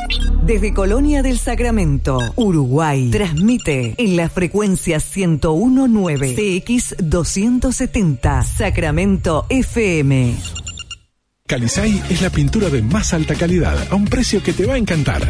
Desde Colonia del Sacramento, Uruguay, transmite en la frecuencia 101.9 CX270 Sacramento FM. Calisay es la pintura de más alta calidad a un precio que te va a encantar.